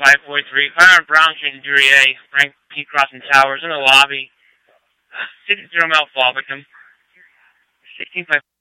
543. Fire Brown Street in Duryea. Frank P. Crossing Towers in the lobby. 60 Mel Fall victim. 16